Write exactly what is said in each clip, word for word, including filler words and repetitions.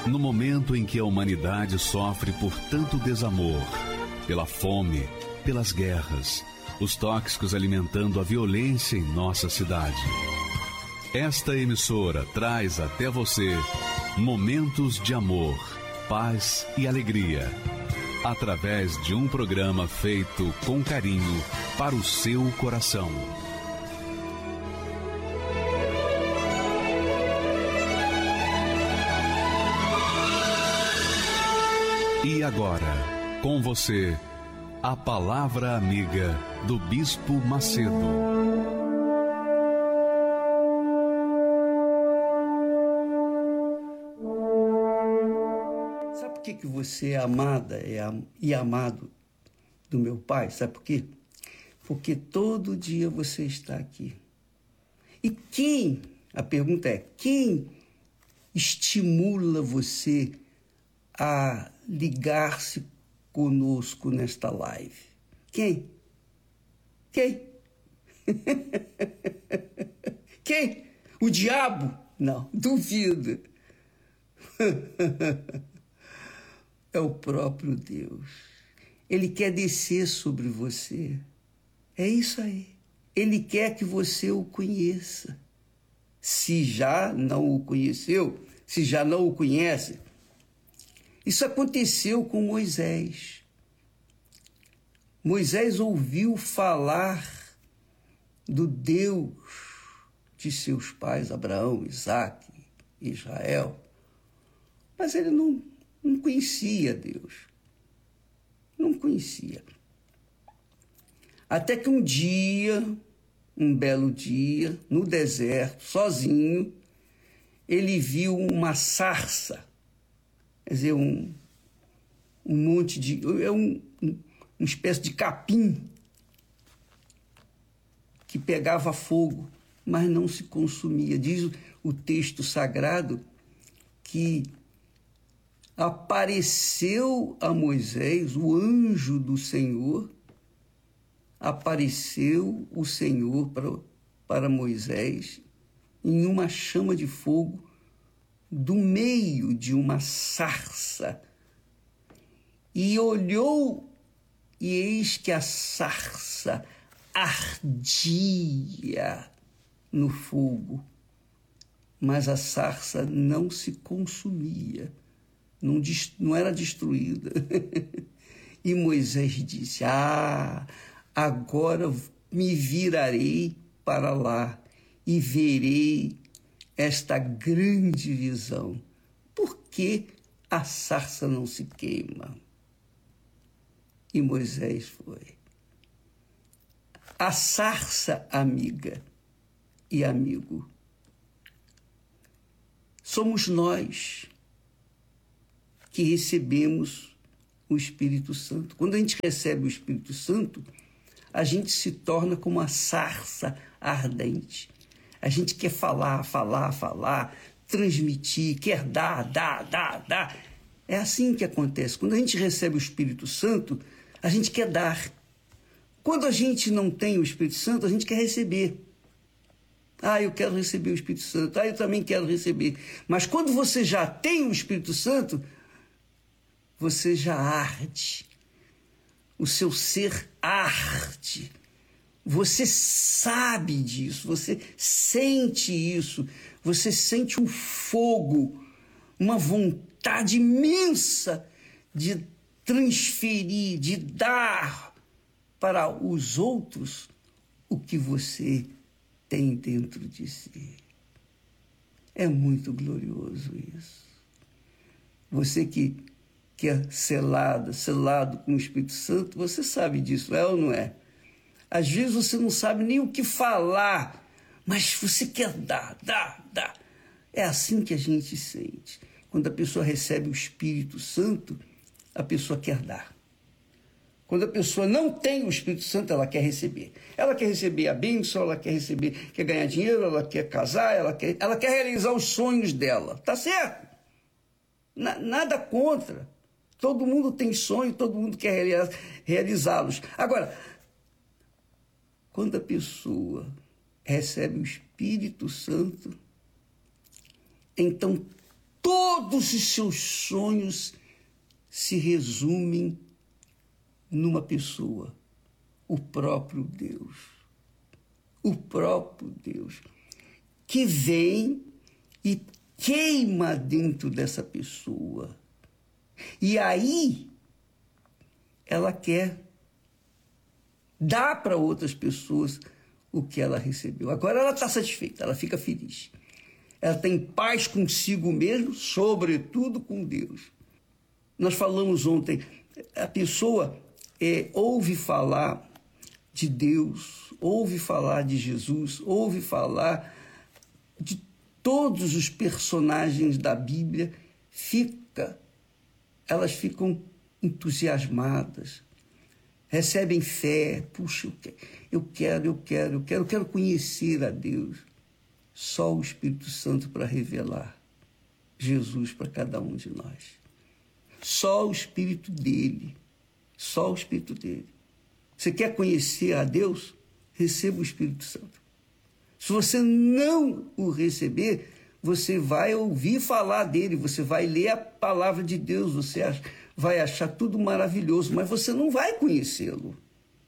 No momento em que a humanidade sofre por tanto desamor, pela fome, pelas guerras, os tóxicos alimentando a violência em nossa cidade. Esta emissora traz até você momentos de amor, paz e alegria, através de um programa feito com carinho para o seu coração. E agora, com você, a Palavra Amiga do Bispo Macedo. Sabe por que, que você é amada e amado do meu Pai? Sabe por quê? Porque todo dia você está aqui. E quem, a pergunta é, quem estimula você a ligar-se conosco nesta live? Quem? Quem? Quem? O diabo? Não, duvido. É o próprio Deus. Ele quer descer sobre você. É isso aí. Ele quer que você o conheça. Se já não o conheceu, se já não o conhece, isso aconteceu com Moisés. Moisés ouviu falar do Deus de seus pais, Abraão, Isaque, Israel, mas ele não, não conhecia Deus. Não conhecia. Até que um dia, um belo dia, no deserto, sozinho, ele viu uma sarça. Quer dizer, um, um monte de... É um, um, uma espécie de capim que pegava fogo, mas não se consumia. Diz o, o texto sagrado que apareceu a Moisés, o anjo do Senhor, apareceu o Senhor para, para Moisés em uma chama de fogo do meio de uma sarça, e olhou, e eis que a sarça ardia no fogo, mas a sarça não se consumia, não, não era destruída. E Moisés disse: ah, agora me virarei para lá e verei esta grande visão. Por que a sarça não se queima? E Moisés foi. A sarça, amiga e amigo, somos nós que recebemos o Espírito Santo. Quando a gente recebe o Espírito Santo, a gente se torna como a sarça ardente. A gente quer falar, falar, falar, transmitir, quer dar, dar, dar, dar. É assim que acontece. Quando a gente recebe o Espírito Santo, a gente quer dar. Quando a gente não tem o Espírito Santo, a gente quer receber. Ah, eu quero receber o Espírito Santo. Ah, eu também quero receber. Mas quando você já tem o Espírito Santo, você já arde. O seu ser arde. Você sabe disso, você sente isso, você sente um fogo, uma vontade imensa de transferir, de dar para os outros o que você tem dentro de si. É muito glorioso isso. Você que, que é selado, selado com o Espírito Santo, você sabe disso, é ou não é? Às vezes você não sabe nem o que falar, mas você quer dar, dar, dar. É assim que a gente sente. Quando a pessoa recebe o Espírito Santo, a pessoa quer dar. Quando a pessoa não tem o Espírito Santo, ela quer receber. Ela quer receber a bênção, ela quer receber, quer ganhar dinheiro, ela quer casar, ela quer, ela quer realizar os sonhos dela. Tá certo? Na, nada contra. Todo mundo tem sonho, todo mundo quer realizá-los. Agora, quando a pessoa recebe o Espírito Santo, então todos os seus sonhos se resumem numa pessoa, o próprio Deus. O próprio Deus, que vem e queima dentro dessa pessoa. E aí, ela quer dar para outras pessoas o que ela recebeu. Agora ela está satisfeita, ela fica feliz. Ela tem paz consigo mesmo, sobretudo com Deus. Nós falamos ontem, a pessoa é, ouve falar de Deus, ouve falar de Jesus, ouve falar de todos os personagens da Bíblia, fica, elas ficam entusiasmadas, recebem fé. Puxa, eu quero, eu quero, eu quero, eu quero conhecer a Deus. Só o Espírito Santo para revelar Jesus para cada um de nós. Só o Espírito dele, só o Espírito dele. Você quer conhecer a Deus? Receba o Espírito Santo. Se você não o receber, você vai ouvir falar dele, você vai ler a palavra de Deus, você vai achar tudo maravilhoso, mas você não vai conhecê-lo.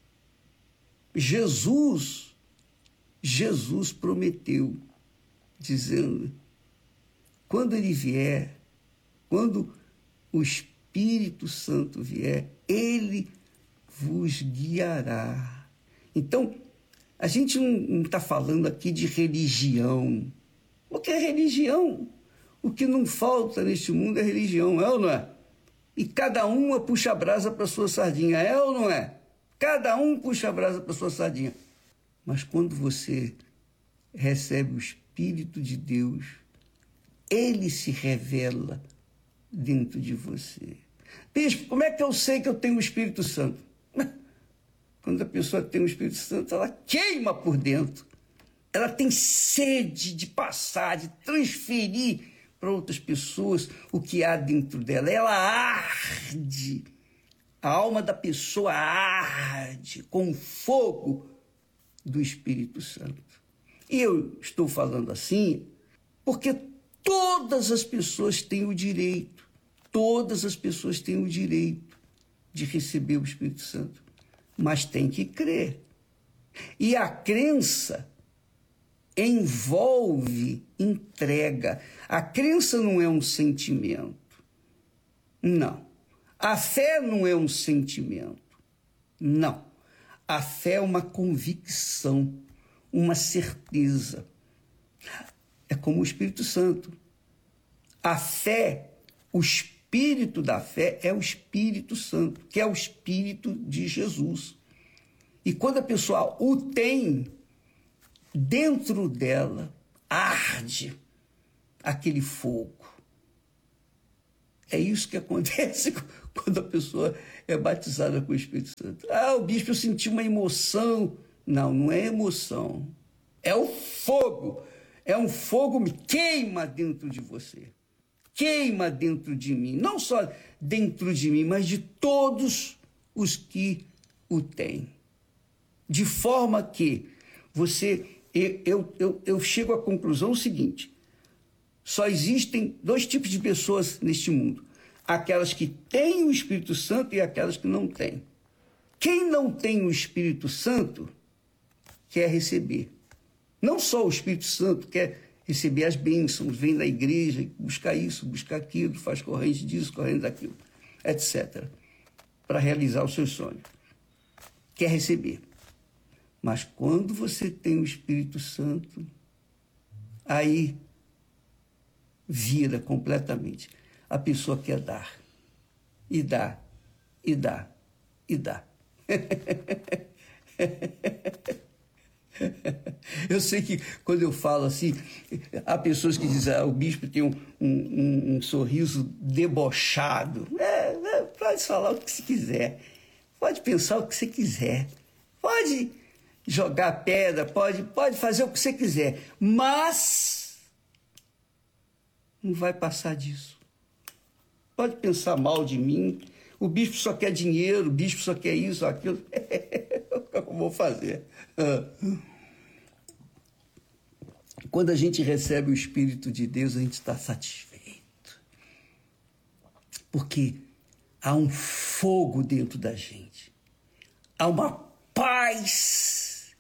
Jesus, Jesus prometeu, dizendo, quando ele vier, quando o Espírito Santo vier, ele vos guiará. Então, a gente não está falando aqui de religião. O que é religião? O que não falta neste mundo é religião, é ou não é? E cada uma puxa a brasa para a sua sardinha, é ou não é? Cada um puxa a brasa para a sua sardinha. Mas quando você recebe o Espírito de Deus, ele se revela dentro de você. Bispo, como é que eu sei que eu tenho o Espírito Santo? Quando a pessoa tem o Espírito Santo, ela queima por dentro. Ela tem sede de passar, de transferir para outras pessoas o que há dentro dela. Ela arde. A alma da pessoa arde com o fogo do Espírito Santo. E eu estou falando assim porque todas as pessoas têm o direito, todas as pessoas têm o direito de receber o Espírito Santo, mas tem que crer. E a crença envolve entrega. A crença não é um sentimento. Não. A fé não é um sentimento. Não. A fé é uma convicção, uma certeza. É como o Espírito Santo. A fé, o espírito da fé é o Espírito Santo, que é o Espírito de Jesus. E quando a pessoa o tem, dentro dela arde aquele fogo. É isso que acontece quando a pessoa é batizada com o Espírito Santo. Ah, o bispo, eu senti uma emoção. Não, não é emoção. É o fogo. É um fogo que queima dentro de você. Queima dentro de mim. Não só dentro de mim, mas de todos os que o têm. De forma que você... Eu, eu, eu chego à conclusão seguinte: só existem dois tipos de pessoas neste mundo. Aquelas que têm o Espírito Santo e aquelas que não têm. Quem não tem o Espírito Santo quer receber. Não só o Espírito Santo quer receber as bênçãos, vem da igreja, buscar isso, buscar aquilo, faz corrente disso, corrente daquilo, etcétera, para realizar os seus sonhos. Quer receber. Mas quando você tem o Espírito Santo, aí vira completamente. A pessoa quer dar, e dá, e dá, e dá. Eu sei que quando eu falo assim, há pessoas que dizem, ah, o bispo tem um, um, um sorriso debochado. É, é, pode falar o que você quiser, pode pensar o que você quiser, pode jogar pedra, pode, pode fazer o que você quiser, mas não vai passar disso. Pode pensar mal de mim, o bispo só quer dinheiro, o bispo só quer isso, aquilo. O que eu vou fazer? Quando a gente recebe o Espírito de Deus, a gente está satisfeito. Porque há um fogo dentro da gente. Há uma paz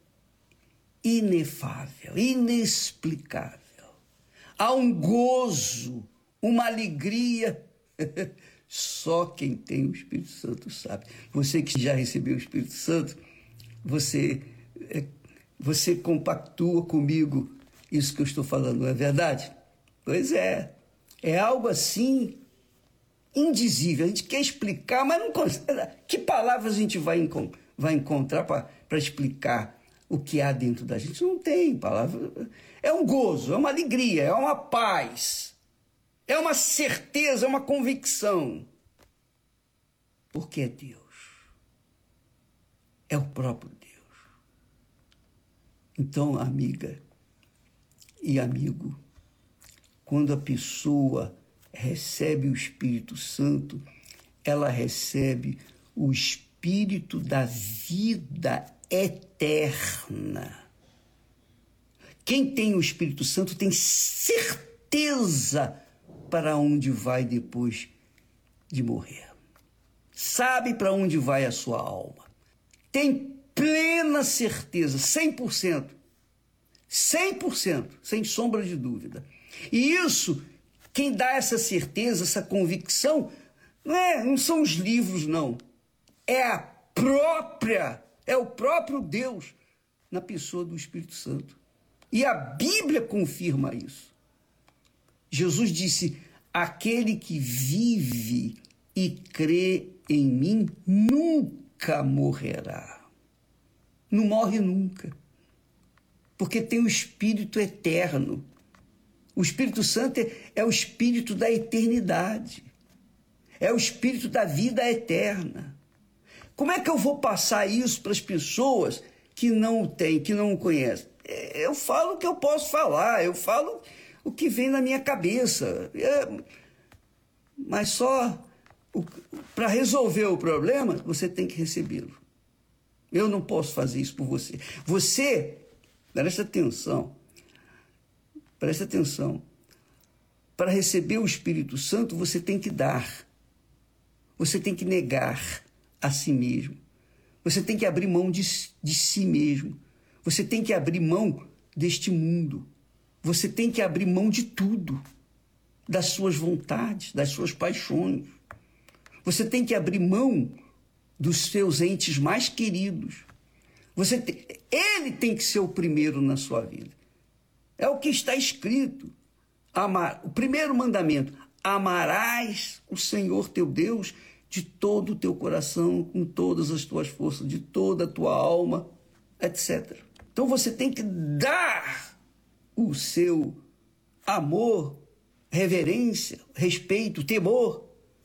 inefável, inexplicável. Há um gozo, uma alegria. Só quem tem o Espírito Santo sabe. Você que já recebeu o Espírito Santo, você, você compactua comigo isso que eu estou falando, não é verdade? Pois é. É algo assim indizível. A gente quer explicar, mas não consegue. Que palavras a gente vai, encont- vai encontrar para explicar o que há dentro da gente? Não tem palavra. É um gozo, é uma alegria, é uma paz, é uma certeza, é uma convicção. Porque é Deus. É o próprio Deus. Então, amiga e amigo, quando a pessoa recebe o Espírito Santo, ela recebe o Espírito da vida eterna. Quem tem o Espírito Santo tem certeza para onde vai depois de morrer. Sabe para onde vai a sua alma. Tem plena certeza, cem por cento. cem por cento, sem sombra de dúvida. E isso, quem dá essa certeza, essa convicção, não, é, não são os livros, não. É a própria, é o próprio Deus na pessoa do Espírito Santo. E a Bíblia confirma isso. Jesus disse, aquele que vive e crê em mim nunca morrerá. Não morre nunca. Porque tem o Espírito eterno. O Espírito Santo é, é o Espírito da eternidade. É o Espírito da vida eterna. Como é que eu vou passar isso para as pessoas que não o têm, que não o conhecem? Eu falo o que eu posso falar, eu falo o que vem na minha cabeça. É, mas só para resolver o problema, você tem que recebê-lo. Eu não posso fazer isso por você. Você, presta atenção, presta atenção. Para receber o Espírito Santo, você tem que dar. Você tem que negar a si mesmo. Você tem que abrir mão de, de si mesmo. Você tem que abrir mão deste mundo. Você tem que abrir mão de tudo. Das suas vontades, das suas paixões. Você tem que abrir mão dos seus entes mais queridos. Você tem, ele tem que ser o primeiro na sua vida. É o que está escrito. Amar, o primeiro mandamento, amarás o Senhor teu Deus de todo o teu coração, com todas as tuas forças, de toda a tua alma, etcétera. Então você tem que dar o seu amor, reverência, respeito, temor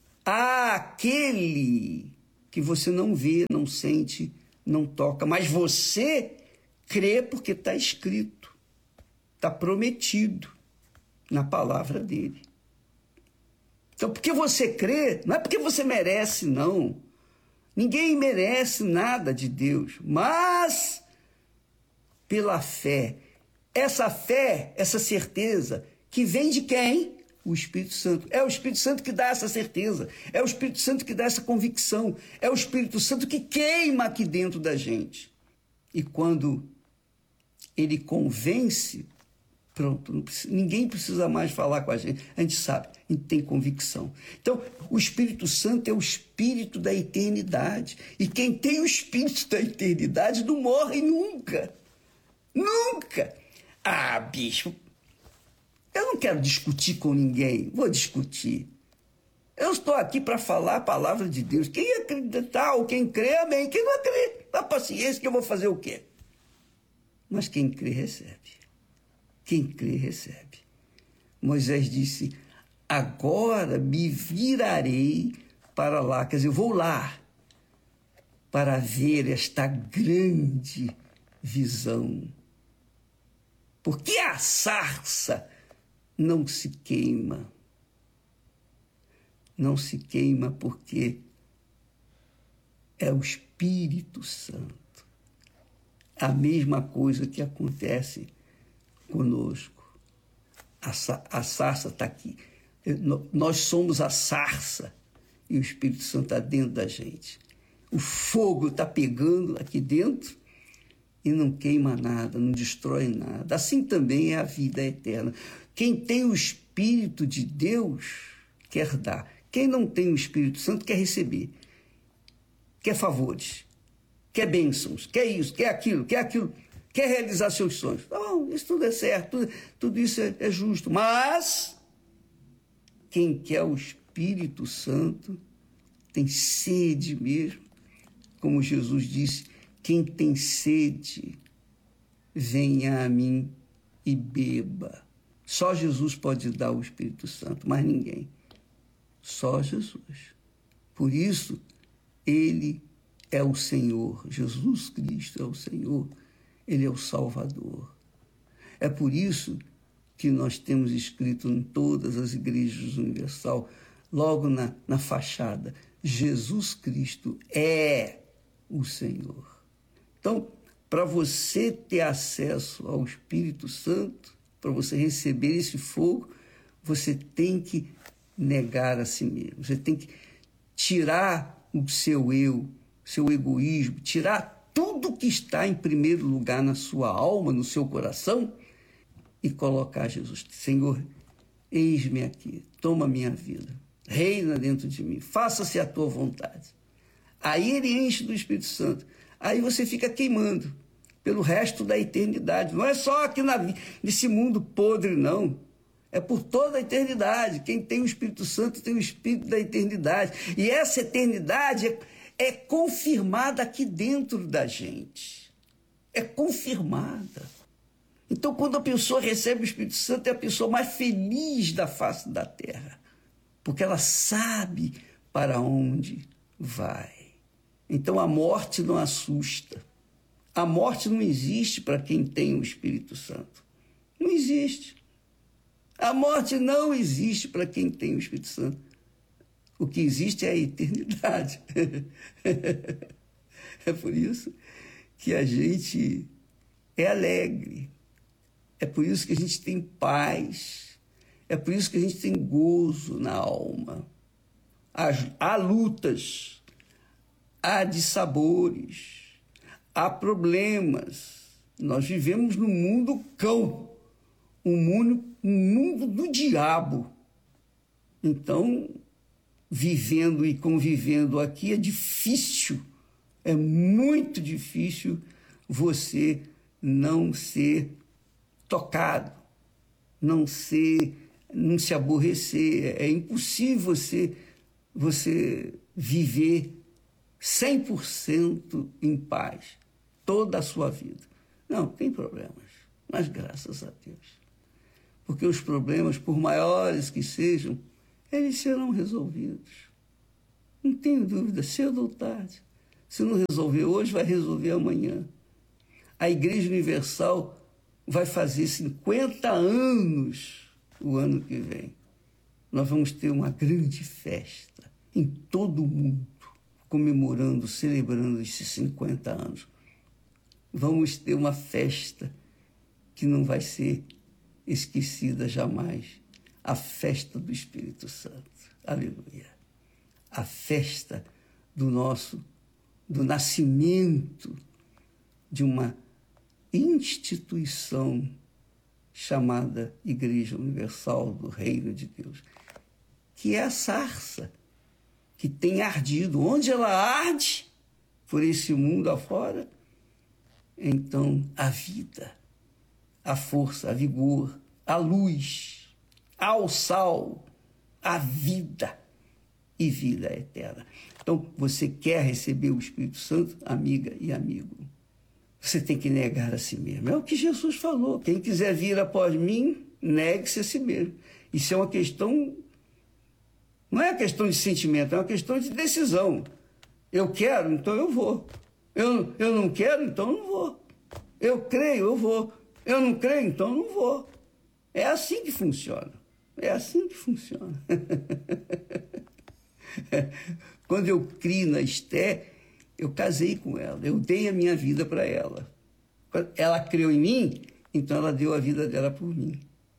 àquele que você não vê, não sente, não toca, mas você crê porque está escrito, está prometido na palavra dele. Então, porque você crê, não é porque você merece, não. Ninguém merece nada de Deus, mas pela fé. Essa fé, essa certeza, que vem de quem? O Espírito Santo. É o Espírito Santo que dá essa certeza. É o Espírito Santo que dá essa convicção. É o Espírito Santo que queima aqui dentro da gente. E quando ele convence, pronto, não precisa, ninguém precisa mais falar com a gente. A gente sabe, a gente tem convicção. Então, o Espírito Santo é o Espírito da eternidade. E quem tem o Espírito da eternidade não morre nunca. Nunca! Ah, bicho, eu não quero discutir com ninguém, vou discutir. Eu estou aqui para falar a palavra de Deus. Quem acreditar ou quem crê, amém. Quem não crê, dá paciência que eu vou fazer o quê? Mas quem crê, recebe. Quem crê, recebe. Moisés disse, agora me virarei para lá. Quer dizer, eu vou lá para ver esta grande visão. Porque a sarça não se queima. Não se queima porque é o Espírito Santo. A mesma coisa que acontece conosco. A, sa- a sarça está aqui. Nós somos a sarça e o Espírito Santo está dentro da gente. O fogo está pegando aqui dentro e não queima nada, não destrói nada. Assim também é a vida eterna. Quem tem o Espírito de Deus quer dar. Quem não tem o Espírito Santo quer receber. Quer favores, quer bênçãos, quer isso, quer aquilo, quer aquilo, quer realizar seus sonhos. Não, isso tudo é certo, tudo, tudo isso é, é justo. Mas quem quer o Espírito Santo tem sede mesmo. Como Jesus disse, quem tem sede, venha a mim e beba. Só Jesus pode dar o Espírito Santo, mais ninguém. Só Jesus. Por isso, ele é o Senhor. Jesus Cristo é o Senhor. Ele é o Salvador. É por isso que nós temos escrito em todas as igrejas universal, logo na, na fachada, Jesus Cristo é o Senhor. Então, para você ter acesso ao Espírito Santo, para você receber esse fogo, você tem que negar a si mesmo. Você tem que tirar o seu eu, seu egoísmo, tirar tudo que está em primeiro lugar na sua alma, no seu coração, e colocar Jesus. Senhor, eis-me aqui, toma minha vida, reina dentro de mim, faça-se a tua vontade. Aí ele enche do Espírito Santo. Aí você fica queimando pelo resto da eternidade. Não é só aqui na, nesse mundo podre, não. É por toda a eternidade. Quem tem o Espírito Santo tem o Espírito da eternidade. E essa eternidade é, é confirmada aqui dentro da gente. É confirmada. Então, quando a pessoa recebe o Espírito Santo, é a pessoa mais feliz da face da terra. Porque ela sabe para onde vai. Então, a morte não assusta. A morte não existe para quem tem o Espírito Santo. Não existe. A morte não existe para quem tem o Espírito Santo. O que existe é a eternidade. É por isso que a gente é alegre. É por isso que a gente tem paz. É por isso que a gente tem gozo na alma. Há, há lutas, há dissabores, há problemas. Nós vivemos num mundo cão, um mundo, um mundo do diabo. Então, vivendo e convivendo aqui é difícil, é muito difícil você não ser tocado, não ser, não se aborrecer. É impossível você, você viver cem por cento em paz toda a sua vida. Não, tem problemas, mas graças a Deus. Porque os problemas, por maiores que sejam, eles serão resolvidos. Não tenho dúvida, cedo ou tarde. Se não resolver hoje, vai resolver amanhã. A Igreja Universal vai fazer cinquenta anos o ano que vem. Nós vamos ter uma grande festa em todo o mundo, comemorando, celebrando esses cinquenta anos. Vamos ter uma festa que não vai ser esquecida jamais. A festa do Espírito Santo. Aleluia. A festa do nosso, do nascimento de uma instituição chamada Igreja Universal do Reino de Deus, que é a sarça que tem ardido. Onde ela arde, por esse mundo afora, então a vida, a força, a vigor, a luz, ao sal, a vida e vida eterna. Então, você quer receber o Espírito Santo, amiga e amigo? Você tem que negar a si mesmo. É o que Jesus falou. Quem quiser vir após mim, negue-se a si mesmo. Isso é uma questão, não é uma questão de sentimento, é uma questão de decisão. Eu quero, então eu vou. Eu, eu não quero, então eu não vou. Eu creio, eu vou. Eu não creio, então eu não vou. É assim que funciona. É assim que funciona. Quando eu criei na Esté, eu casei com ela, eu dei a minha vida para ela. Ela creu em mim, então ela deu a vida dela por mim.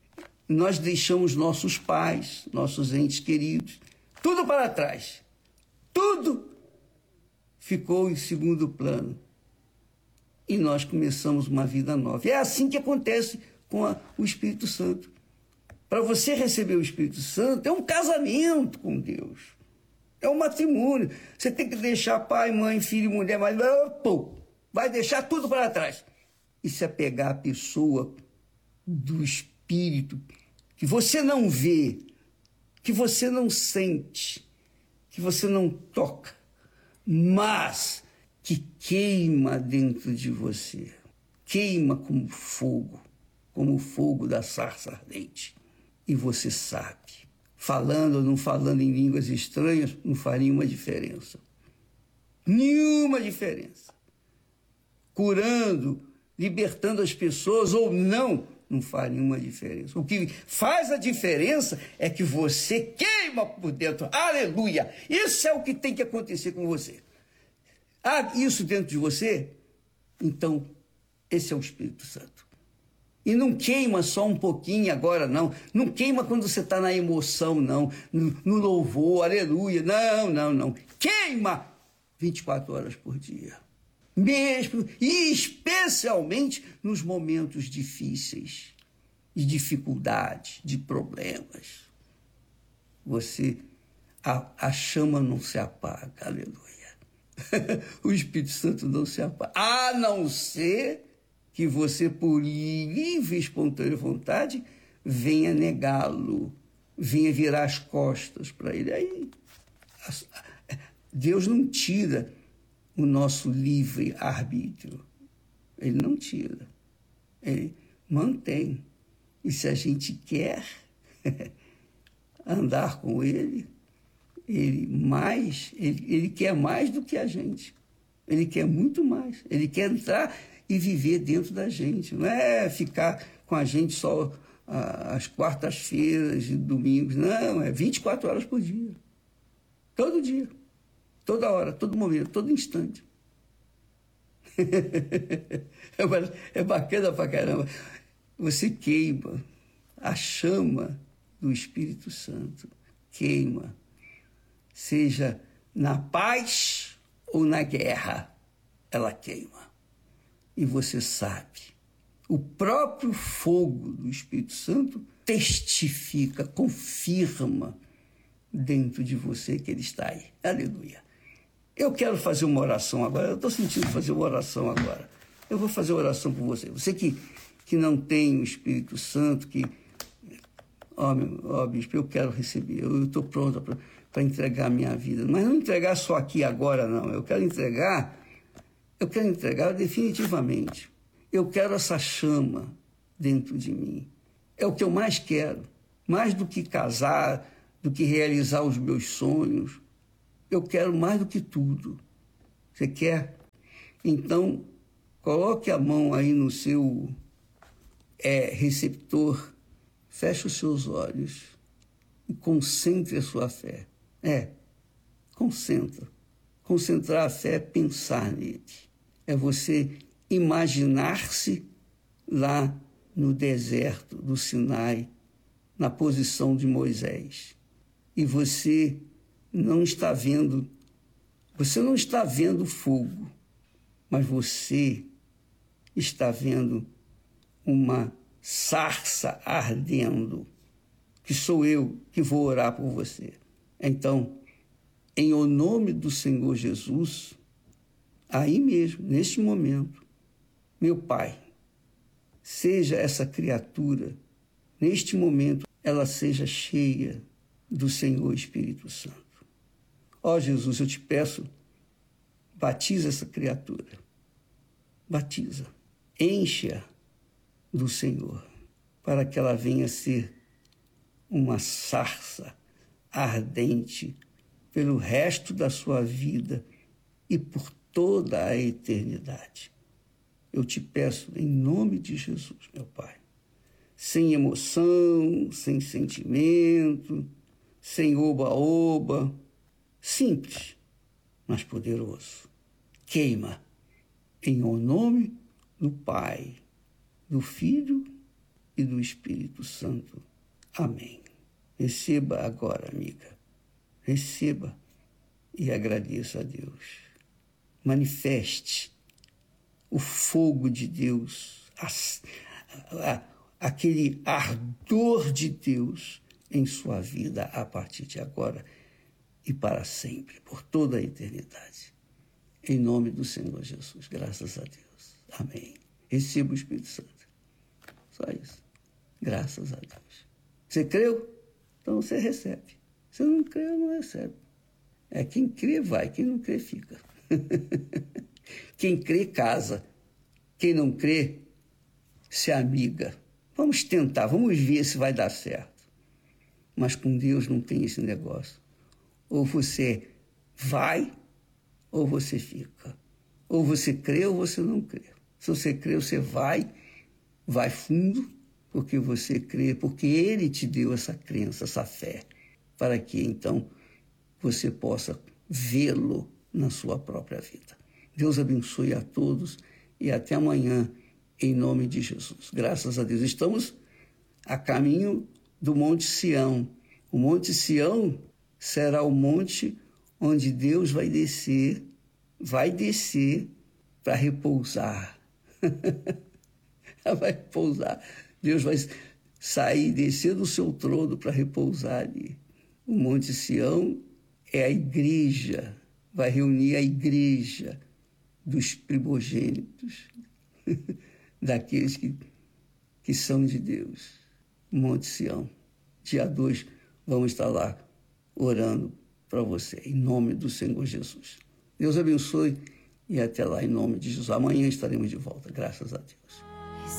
nós deixamos nossos pais, nossos entes queridos, tudo para trás. Tudo ficou em segundo plano. E nós começamos uma vida nova. É assim que acontece com a, o Espírito Santo. Para você receber o Espírito Santo, é um casamento com Deus. É um matrimônio. Você tem que deixar pai, mãe, filho, mulher, mas pô, vai deixar tudo para trás. E se apegar à pessoa do Espírito, que você não vê, que você não sente, que você não toca, mas que queima dentro de você. Queima como fogo, como o fogo da sarça ardente. E você sabe, falando ou não falando em línguas estranhas, não faria uma diferença. Nenhuma diferença. Curando, libertando as pessoas ou não, não faz nenhuma diferença. O que faz a diferença é que você queima por dentro. Aleluia! Isso é o que tem que acontecer com você. Há isso dentro de você? Então, esse é o Espírito Santo. E não queima só um pouquinho agora, não. Não queima quando você está na emoção, não. No, no louvor, aleluia. Não, não, não. Queima vinte e quatro horas por dia. Mesmo e especialmente nos momentos difíceis, de dificuldades, de problemas. Você, a, a chama não se apaga, aleluia. O Espírito Santo não se apaga, a não ser que você, por livre e espontânea vontade, venha negá-lo, venha virar as costas para ele. Aí, Deus não tira o nosso livre-arbítrio. Ele não tira. Ele mantém. E se a gente quer andar com ele, ele mais, ele, ele quer mais do que a gente. Ele quer muito mais. Ele quer entrar e viver dentro da gente. Não é ficar com a gente só ah, às quartas-feiras e domingos. Não, é vinte e quatro horas por dia. Todo dia. Toda hora, todo momento, todo instante. É bacana pra caramba. Você queima a chama do Espírito Santo. Queima. Seja na paz ou na guerra, ela queima. E você sabe, o próprio fogo do Espírito Santo testifica, confirma dentro de você que ele está aí. Aleluia. Eu quero fazer uma oração agora, eu estou sentindo fazer uma oração agora. Eu vou fazer uma oração por você. Você que, que não tem o Espírito Santo, que, ó, meu, ó bispo, eu quero receber, eu estou pronta para entregar a minha vida. Mas não entregar só aqui agora, não. Eu quero entregar, eu quero entregar definitivamente. Eu quero essa chama dentro de mim. É o que eu mais quero. Mais do que casar, do que realizar os meus sonhos. Eu quero mais do que tudo. Você quer? Então, coloque a mão aí no seu é, receptor, feche os seus olhos e concentre a sua fé. É, concentra. Concentrar a fé é pensar nele. É você imaginar-se lá no deserto do Sinai, na posição de Moisés. E você não está vendo, você não está vendo fogo, mas você está vendo uma sarça ardendo, que sou eu que vou orar por você. Então, em o nome do Senhor Jesus, aí mesmo, neste momento, meu Pai, seja essa criatura, neste momento, ela seja cheia do Senhor Espírito Santo. Ó Jesus, eu te peço, batiza essa criatura. Batiza. Enche-a do Senhor, para que ela venha ser uma sarça ardente pelo resto da sua vida e por toda a eternidade. Eu te peço em nome de Jesus, meu Pai. Sem emoção, sem sentimento, sem oba-oba, simples, mas poderoso. Queima em o nome do Pai, do Filho e do Espírito Santo. Amém. Receba agora, amiga. Receba e agradeça a Deus. Manifeste o fogo de Deus, a, a, aquele ardor de Deus em sua vida a partir de agora e para sempre, por toda a eternidade. Em nome do Senhor Jesus, graças a Deus. Amém. Receba o Espírito Santo. Só isso. Graças a Deus. Você creu? Então você recebe. Se não creu, não recebe. É quem crê vai, quem não crê fica. Quem crê casa. Quem não crê se amiga. Vamos tentar, vamos ver se vai dar certo. Mas com Deus não tem esse negócio. Ou você vai, ou você fica. Ou você crê, ou você não crê. Se você crê, você vai, vai fundo, porque você crê, porque Ele te deu essa crença, essa fé, para que então você possa vê-lo na sua própria vida. Deus abençoe a todos e até amanhã, em nome de Jesus. Graças a Deus. Estamos a caminho do Monte Sião. O Monte Sião será o monte onde Deus vai descer, vai descer para repousar. Vai repousar. Deus vai sair, descer do seu trono para repousar ali. O Monte Sião é a igreja, vai reunir a igreja dos primogênitos, daqueles que, que são de Deus. Monte Sião. Dia dois, vamos estar lá orando para você, em nome do Senhor Jesus. Deus abençoe e até lá, em nome de Jesus. Amanhã estaremos de volta, graças a Deus.